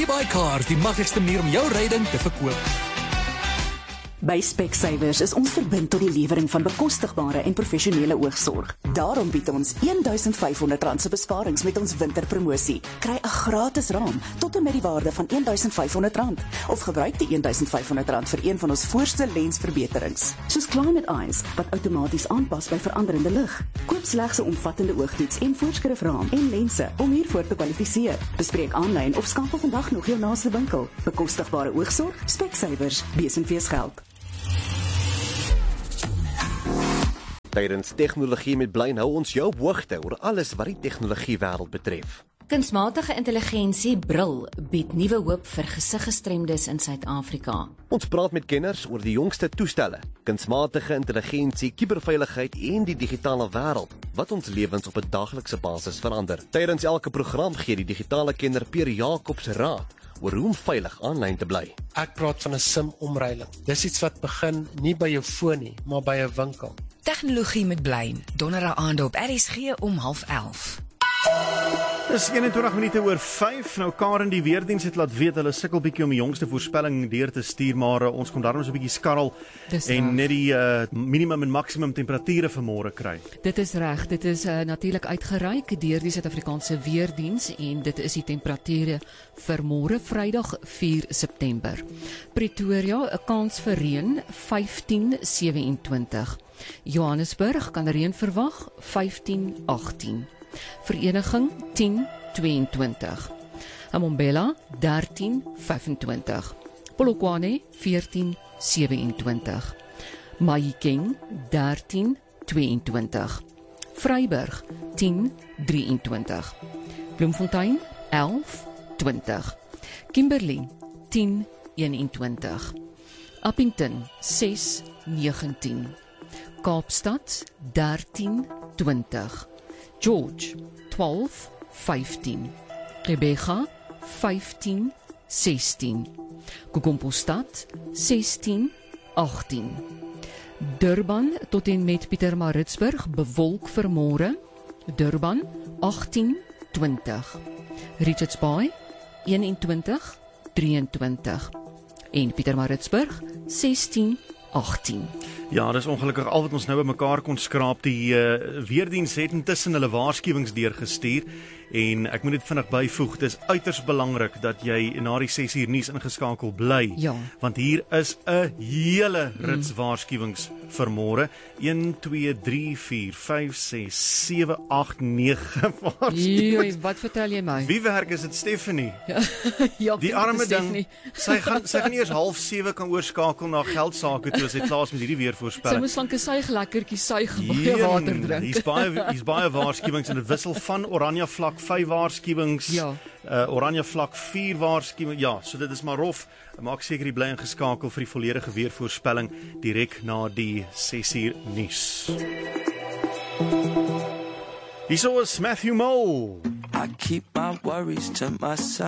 iBuyCars, die maklikste manier om jou ryding te verkoop. By Specsavers is ons verbind tot die lewering van bekostigbare en professionele oogsorg. Daarom bied ons R1,500 se besparings met ons winterpromosie. Kry 'n gratis raam tot en met die waarde van R1,500 of gebruik die R1,500 vir een van ons voorste lensverbeterings, soos Climate Eyes wat outomaties aanpas by veranderende lig. Koop slegs 'n omvattende oogtoets en voorskrifraam en lense om hiervoor te kwalifiseer. Bespreek aanlyn of skakel vandag nog jou naaste winkel. Bekostigbare oogsorg, Specsavers, besenfees geld. Tydens tegnologie met Blyn hou ons jou op hoogte oor alles wat die tegnologiewêreld betref. Kunsmatige intelligensie Bril bied nuwe hoop vir gesiggestremdes in Suid-Afrika. Ons praat met kenners oor die jongste toestelle, kunsmatige intelligensie, kuberveiligheid en die digitale wêreld wat ons lewens op 'n daaglikse basis verander. Tydens elke program gee die digitale kenner Pierre Jacobs raad oor hoe om veilig aanlyn te bly. Ek praat van 'n SIM-omreiling. Dis iets wat begin nie by jou foon nie, maar by 'n winkel. Tegnologie met Blyn, donderdag aande op RSG om 11:30. Dis 21 minute oor 5. Nou Karen, die weerdiens het laat weet hulle sukkel bietjie om die jongste voorspelling deur te stuur, maar ons kom daarom so 'n bietjie skarrel en net die minimum en maksimum temperature vir môre kry. Dit is reg, dit is natuurlik uitgereik deur die Suid-Afrikaanse weerdiens en dit is die temperature vir môre Vrydag 4 September. Pretoria, 'n kans vir reën 15-27. Johannesburg kan reën verwag 15-18. Vereniging 10-22. Mbombela 13-25. Polokwane 14-27. Mahikeng 13-22. Vryburg 10-23. Bloemfontein 11-20. Kimberley 10-21. Appington 6-19. Kaapstad 13-20. George 12-15. Rebecca 15-16. Kokompostad 16-18. Durban tot en met Pietermaritzburg bewolk vir môre. Durban 18-20. Richards Bay 21-23. En Pietermaritzburg 16-18. Ja, dis ongelukkig al wat ons nou by mekaar kon skraap. Die weerdiens het intussen hulle waarskuwings deurgestuur en ek moet dit vinnig byvoeg, dis uiters belangrik dat jy na die 6 uur nuus ingeskakel bly, want hier is 'n hele rits waarskuwings vir môre. 1, 2, 3, 4, 5, 6, 7, 8, 9 waarskuwings. Wat vertel jy my? Wie werk is dit, Stephanie? Ja, die arme ding, sy gaan eers 6:30 kan oorskakel na geldsaake toe as hy klaar is met hierdie weervoorspelling. Sy moet slanke suig lekkertjie suig, baie water drink. Hier's baie waarskuwings en dit wissel van oranje vlak 5 waarskuwings, oranje vlak 4 waarskuwings. Ja, so dit is maar rof. Maak seker jy bly ingeskakel vir die volledige weervoorspelling direk na die 6 uur nuus. Hierso is Matthew Mole. I keep my worries to myself.